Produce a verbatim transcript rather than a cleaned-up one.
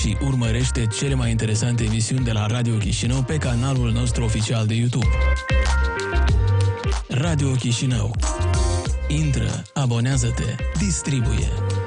și urmărește cele mai interesante emisiuni de la Radio Chișinău pe canalul nostru oficial de YouTube. Radio Chișinău. Intră, abonează-te, distribuie.